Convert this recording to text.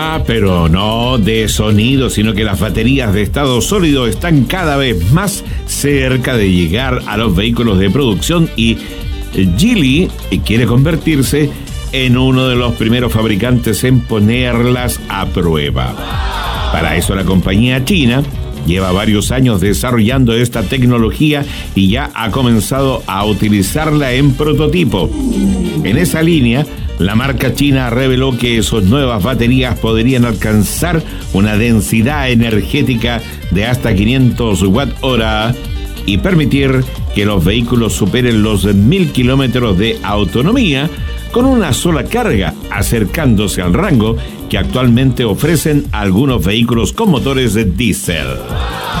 Pero no de sonido, sino que las baterías de estado sólido están cada vez más cerca de llegar a los vehículos de producción y Geely quiere convertirse en uno de los primeros fabricantes en ponerlas a prueba. Para eso la compañía china lleva varios años desarrollando esta tecnología y ya ha comenzado a utilizarla en prototipo. En esa línea, la marca china reveló que sus nuevas baterías podrían alcanzar una densidad energética de hasta 500 Wh y permitir que los vehículos superen los 1000 kilómetros de autonomía con una sola carga, acercándose al rango que actualmente ofrecen algunos vehículos con motores de diésel.